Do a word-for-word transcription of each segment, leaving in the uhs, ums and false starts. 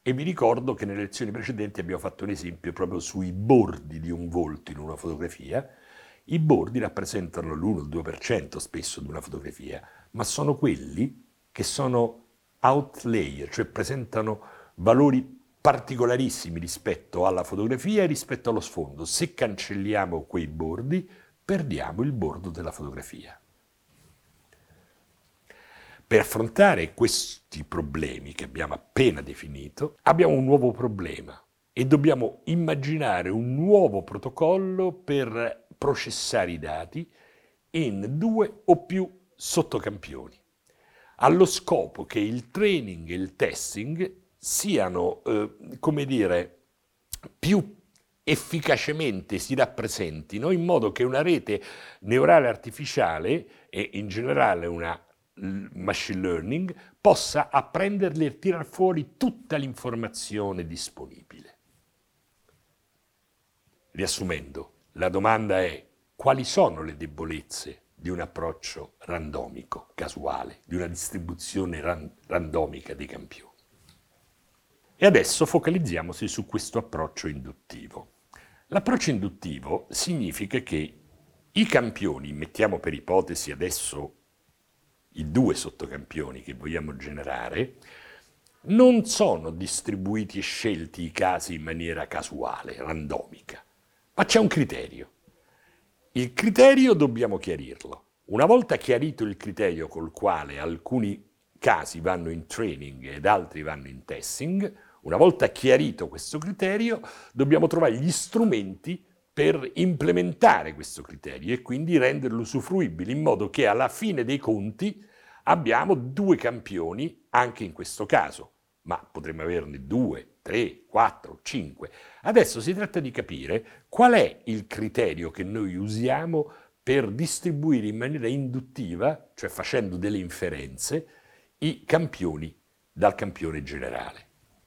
E vi ricordo che nelle lezioni precedenti abbiamo fatto un esempio proprio sui bordi di un volto in una fotografia. I bordi rappresentano l'uno o il due per cento spesso di una fotografia, ma sono quelli che sono outlayer, cioè presentano valori particolarissimi rispetto alla fotografia e rispetto allo sfondo. Se cancelliamo quei bordi, perdiamo il bordo della fotografia. Per affrontare questi problemi che abbiamo appena definito, abbiamo un nuovo problema e dobbiamo immaginare un nuovo protocollo per processare i dati in due o più sottocampioni, allo scopo che il training e il testing siano, eh, come dire, più efficacemente si rappresentino in modo che una rete neurale artificiale e in generale una machine learning possa apprenderli e tirar fuori tutta l'informazione disponibile. Riassumendo, la domanda è: quali sono le debolezze di un approccio randomico, casuale, di una distribuzione ran- randomica dei campioni? E adesso focalizziamoci su questo approccio induttivo. L'approccio induttivo significa che i campioni, mettiamo per ipotesi adesso i due sottocampioni che vogliamo generare, non sono distribuiti e scelti i casi in maniera casuale, randomica, ma c'è un criterio. Il criterio dobbiamo chiarirlo. Una volta chiarito il criterio col quale alcuni casi vanno in training ed altri vanno in testing, una volta chiarito questo criterio, dobbiamo trovare gli strumenti per implementare questo criterio e quindi renderlo usufruibile, in modo che alla fine dei conti abbiamo due campioni anche in questo caso, ma potremmo averne due, tre, quattro, cinque. Adesso si tratta di capire qual è il criterio che noi usiamo per distribuire in maniera induttiva, cioè facendo delle inferenze, i campioni dal campione generale.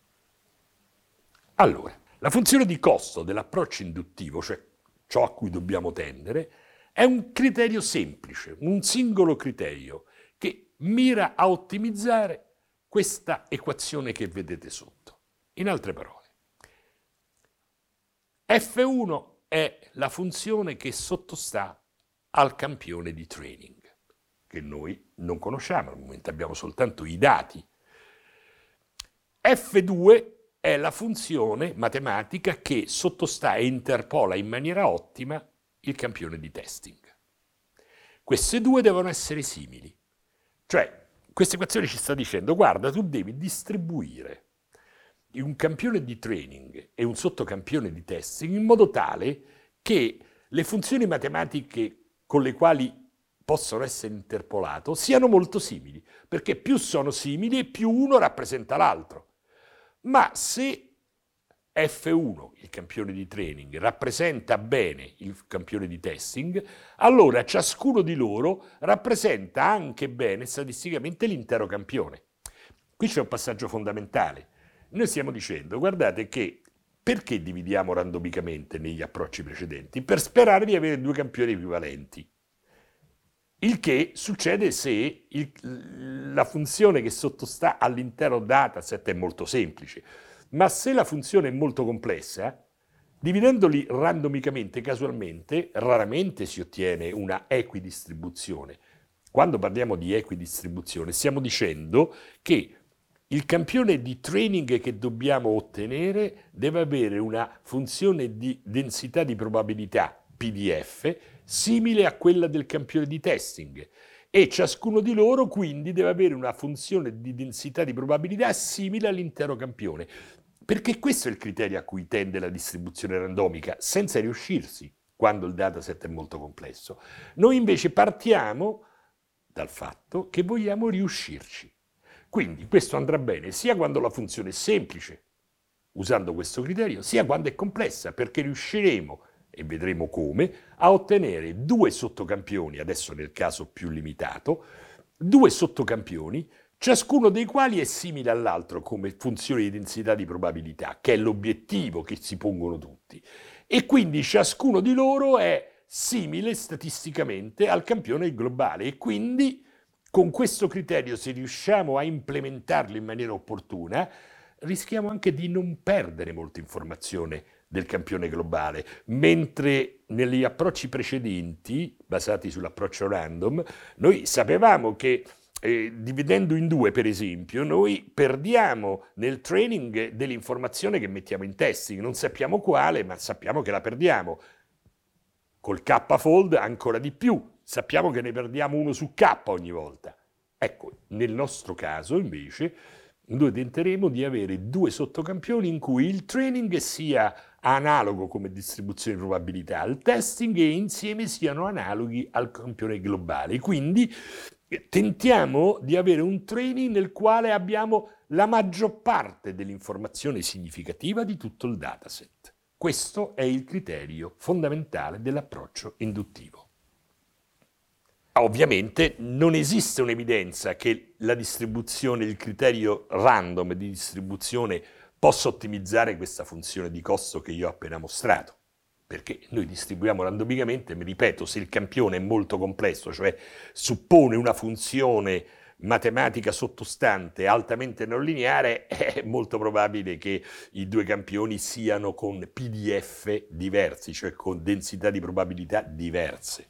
Allora, la funzione di costo dell'approccio induttivo, cioè ciò a cui dobbiamo tendere, è un criterio semplice, un singolo criterio che mira a ottimizzare questa equazione che vedete sotto. In altre parole, F uno è la funzione che sottostà al campione di training, che noi non conosciamo, al momento abbiamo soltanto i dati. F due è la funzione matematica che sottostà e interpola in maniera ottima il campione di testing. Queste due devono essere simili. Cioè, questa equazione ci sta dicendo: guarda, tu devi distribuire un campione di training e un sottocampione di testing in modo tale che le funzioni matematiche con le quali possono essere interpolato siano molto simili, perché più sono simili e più uno rappresenta l'altro. Ma se F uno, il campione di training, rappresenta bene il campione di testing, allora ciascuno di loro rappresenta anche bene statisticamente l'intero campione. Qui c'è un passaggio fondamentale. Noi stiamo dicendo, guardate che perché dividiamo randomicamente negli approcci precedenti? Per sperare di avere due campioni equivalenti. Il che succede se il, la funzione che sottostà all'intero dataset è molto semplice. Ma se la funzione è molto complessa, dividendoli randomicamente, casualmente, raramente si ottiene una equidistribuzione. Quando parliamo di equidistribuzione, stiamo dicendo che il campione di training che dobbiamo ottenere deve avere una funzione di densità di probabilità, P D F, simile a quella del campione di testing. E ciascuno di loro quindi deve avere una funzione di densità di probabilità simile all'intero campione. Perché questo è il criterio a cui tende la distribuzione randomica, senza riuscirsi quando il dataset è molto complesso. Noi invece partiamo dal fatto che vogliamo riuscirci. Quindi questo andrà bene sia quando la funzione è semplice, usando questo criterio, sia quando è complessa, perché riusciremo, e vedremo come, a ottenere due sottocampioni, adesso nel caso più limitato, due sottocampioni, ciascuno dei quali è simile all'altro come funzione di densità di probabilità, che è l'obiettivo che si pongono tutti. E quindi ciascuno di loro è simile statisticamente al campione globale e quindi con questo criterio, se riusciamo a implementarlo in maniera opportuna, rischiamo anche di non perdere molta informazione del campione globale, mentre negli approcci precedenti, basati sull'approccio random, noi sapevamo che eh, dividendo in due, per esempio, noi perdiamo nel training dell'informazione che mettiamo in testing, non sappiamo quale, ma sappiamo che la perdiamo. Col K-fold ancora di più, sappiamo che ne perdiamo uno su K ogni volta. Ecco, nel nostro caso invece noi tenteremo di avere due sottocampioni in cui il training sia analogo come distribuzione di probabilità al testing e insieme siano analoghi al campione globale. Quindi tentiamo di avere un training nel quale abbiamo la maggior parte dell'informazione significativa di tutto il dataset. Questo è il criterio fondamentale dell'approccio induttivo. Ovviamente non esiste un'evidenza che la distribuzione, il criterio random di distribuzione possa ottimizzare questa funzione di costo che io ho appena mostrato, perché noi distribuiamo randomicamente, mi ripeto, se il campione è molto complesso, cioè suppone una funzione matematica sottostante altamente non lineare, è molto probabile che i due campioni siano con P D F diversi, cioè con densità di probabilità diverse.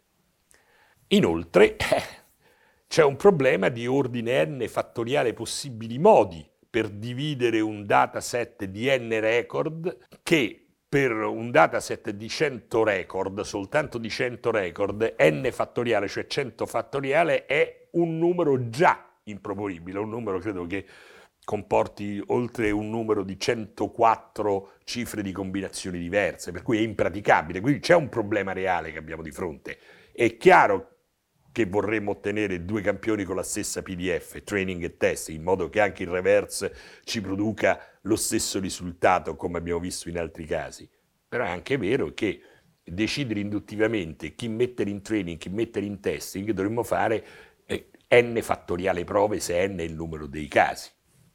Inoltre c'è un problema di ordine n fattoriale possibili modi per dividere un dataset di n record che per un dataset di cento record, soltanto di cento record, n fattoriale, cioè cento fattoriale, è un numero già improponibile, un numero credo che comporti oltre un numero di centoquattro cifre di combinazioni diverse, per cui è impraticabile, quindi c'è un problema reale che abbiamo di fronte. È chiaro che vorremmo ottenere due campioni con la stessa P D F, training e test, in modo che anche il reverse ci produca lo stesso risultato come abbiamo visto in altri casi. Però è anche vero che decidere induttivamente chi mettere in training, chi mettere in testing, dovremmo fare eh, n fattoriale prove se n è il numero dei casi.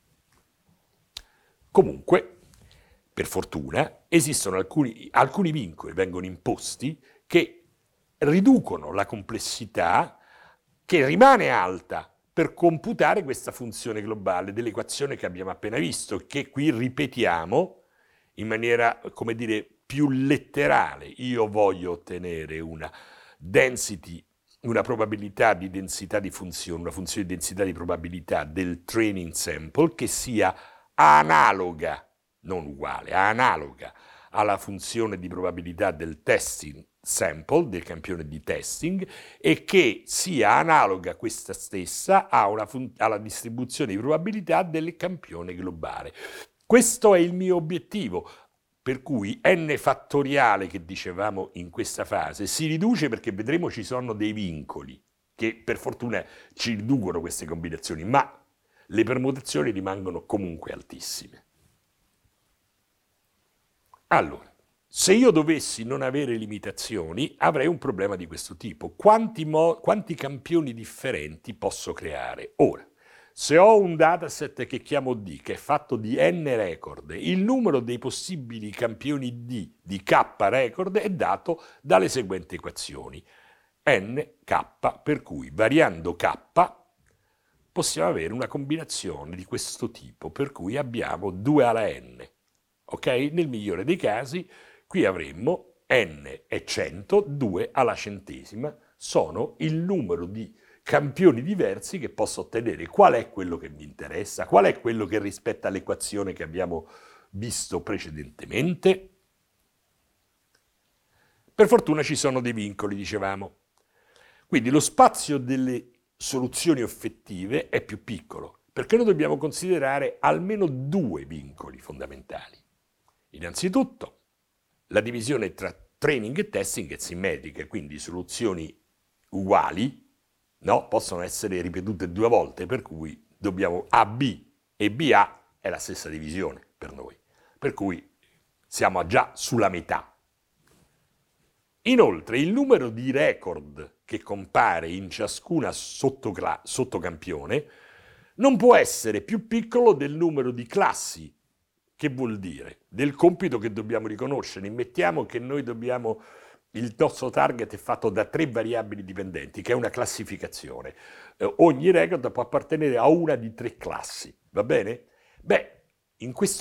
Comunque, per fortuna, esistono alcuni, alcuni vincoli, vengono imposti, che riducono la complessità che rimane alta per computare questa funzione globale dell'equazione che abbiamo appena visto, che qui ripetiamo in maniera, come dire, più letterale. Io voglio ottenere una density, una probabilità di densità di funzione, una funzione di densità di probabilità del training sample che sia analoga, non uguale, analoga alla funzione di probabilità del testing sample, del campione di testing, e che sia analoga questa stessa a una alla distribuzione di probabilità del campione globale. Questo è il mio obiettivo, per cui n fattoriale che dicevamo in questa fase si riduce perché vedremo ci sono dei vincoli che per fortuna ci riducono queste combinazioni, ma le permutazioni rimangono comunque altissime. Allora, se io dovessi non avere limitazioni, avrei un problema di questo tipo. Quanti, mo- quanti campioni differenti posso creare? Ora, se ho un dataset che chiamo D, che è fatto di n record, il numero dei possibili campioni D di K record è dato dalle seguenti equazioni. Nk, per cui variando K possiamo avere una combinazione di questo tipo, per cui abbiamo due alla n. Ok? Nel migliore dei casi, qui avremmo n è cento, due alla centesima, sono il numero di campioni diversi che posso ottenere. Qual è quello che mi interessa? Qual è quello che rispetta l'equazione che abbiamo visto precedentemente? Per fortuna ci sono dei vincoli, dicevamo. Quindi lo spazio delle soluzioni effettive è più piccolo, perché noi dobbiamo considerare almeno due vincoli fondamentali. Innanzitutto, la divisione tra training e testing è simmetrica, quindi soluzioni uguali, no, possono essere ripetute due volte, per cui dobbiamo A B e B A è la stessa divisione per noi, per cui siamo già sulla metà. Inoltre, il numero di record che compare in ciascuna sottocampione non può essere più piccolo del numero di classi. Che vuol dire? Del compito che dobbiamo riconoscere. Mettiamo che noi dobbiamo, il nostro target è fatto da tre variabili dipendenti, che è una classificazione. Eh, ogni record può appartenere a una di tre classi, va bene? Beh, In questo